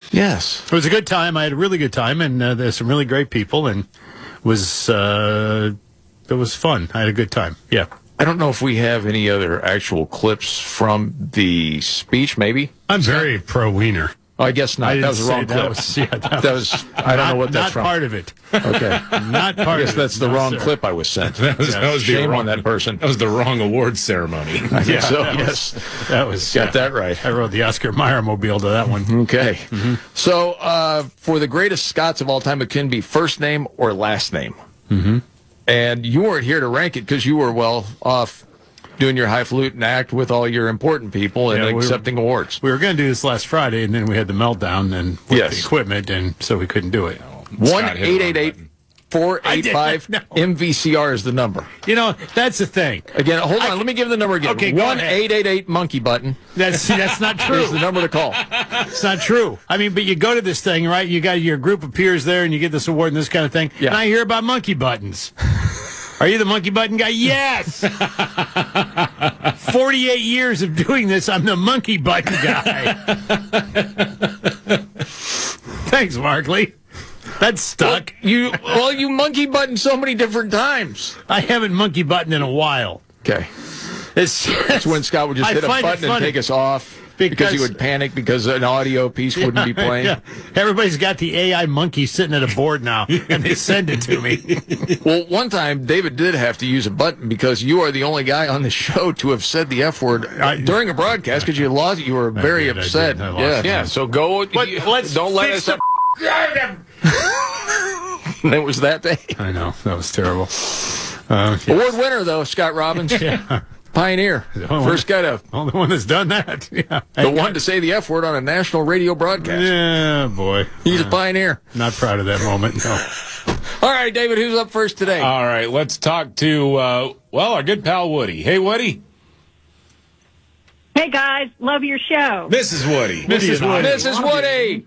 Yes. It was a good time. I had a really good time, and there's some really great people, and it was fun. I had a good time. Yeah. I don't know if we have any other actual clips from the speech, maybe. I'm very pro-wiener. Oh, I guess not. That was the wrong clip. I don't know what that's from. Not part of it. Okay. Not part of it. I guess that's the wrong sir. clip I was sent. That was Shame on that person. That was the wrong awards ceremony. I think so, yes. That was Got that right. I rode the Oscar Mayer mobile to that one. Okay. Mm-hmm. So, for the greatest Scots of all time, it can be first name or last name. Mm-hmm. And you weren't here to rank it because you were well off doing your highfalutin act with all your important people and accepting awards. We were going to do this last Friday, and then we had the meltdown and with the equipment, and so we couldn't do it. 1-888-485-MVCR is the number. You know, that's the thing. Again, hold on. Let me give the number again. Okay, 1-888-monkey-button. That's not true. Is the number to call. It's not true. I mean, but you go to this thing, right? You got your group of peers there, and you get this award and this kind of thing. Yeah. And I hear about monkey buttons. Are you the monkey button guy? Yes. 48 years of doing this, I'm the monkey button guy. Thanks, Markley. That's stuck. Well, you monkey button so many different times. I haven't monkey buttoned in a while. Okay. That's when Scott would just hit a button and take us off because he would panic because an audio piece wouldn't be playing. Yeah. Everybody's got the AI monkey sitting at a board now, and they send it to me. Well, one time, David did have to use a button because you are the only guy on the show to have said the F word during a broadcast because you lost. You were very upset. Yeah, so go. Don't let us. It was that day. I know. That was terrible. Award winner, though, Scott Robbins. Yeah. Pioneer. First guy to. Only one that's done that. Yeah. The one to say the F word on a national radio broadcast. Yeah, boy. He's a pioneer. Not proud of that moment, no. All right, David, who's up first today? All right, let's talk to, our good pal Woody. Hey, Woody. Hey, guys. Love your show. Mrs. Woody. Mrs. Woody.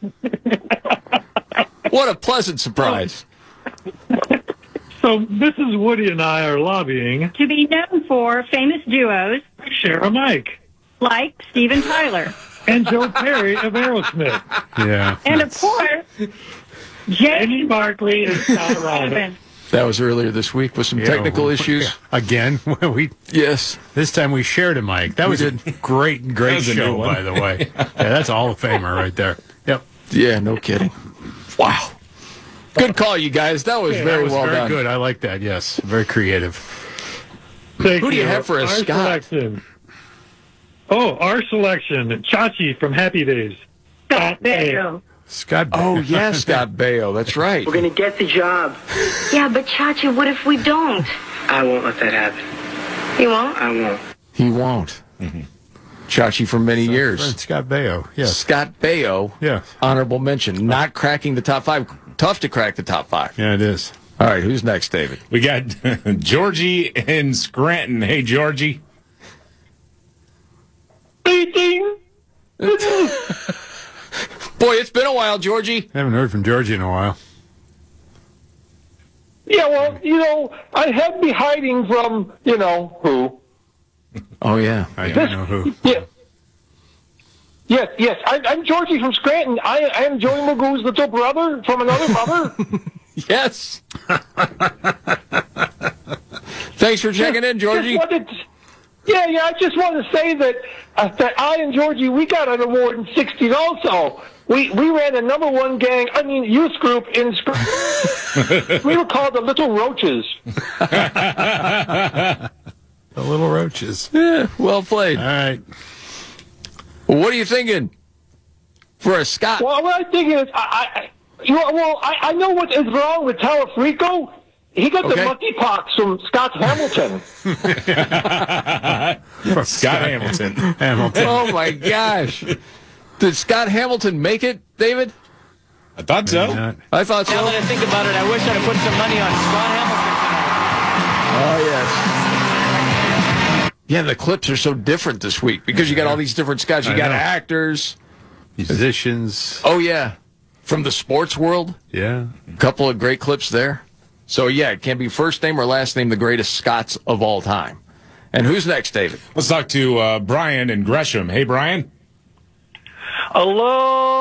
What a pleasant surprise. So Mrs. Woody and I are lobbying To be known for famous duos share a mic. like Steven Tyler. And Joe Perry of Aerosmith. Yeah. And, of course, Jamie Barkley and Scott Robbins. That was earlier this week with some technical issues. Again, Yes. This time we shared a mic. That was a great was a show, new one. by the way. Yeah, that's a Hall of Famer right there. Yep. Yeah, no kidding. Wow. Good call, you guys. That was very well Very done. good. I like that. Yes. Very creative. Thank Who do you have for a Our Scott? selection. Oh, our selection. Chachi from Happy Days. Scott Baio. Scott. Oh, yes, Scott Baio. That's right. We're going to get the job. Yeah, but Chachi, what if we don't? I won't let that happen. You won't? I won't. He won't. Chachi for many years. Scott Baio. Yes. Scott Baio, Yeah. honorable mention. Not cracking the top five. Tough to crack the top five. Yeah, it is. All right, who's next, David? We got Georgie in Scranton. Hey, Georgie. Beating. Boy, it's been a while, Georgie. Haven't heard from Georgie in a while. Yeah, well, I have been hiding from, who. Oh, yeah. I don't know who. Yeah. Yes. I'm Georgie from Scranton. I am Joey Magoo's little brother from another mother. Yes. Thanks for checking in, Georgie. I just wanted to say that I and Georgie, we got an award in 60s also. We ran a #1 youth group in Scranton. We were called the Little Roaches. The Little Roaches. Yeah, well played. All right. Well, what are you thinking for a Scott? Well, what I'm thinking is, I know what is wrong with Talafrico. He got the monkeypox from Scott Hamilton. Scott Hamilton. Oh, my gosh. Did Scott Hamilton make it, David? I thought so. I thought so. Now that I think about it, I wish I'd have put some money on Scott Hamilton tonight. Oh, yes. Yeah, the clips are so different this week because you got all these different Scots. You got actors, musicians. Oh, yeah. From the sports world. Yeah. A couple of great clips there. So, yeah, it can be first name or last name, the greatest Scots of all time. And who's next, David? Let's talk to Brian in Gresham. Hey, Brian. Hello.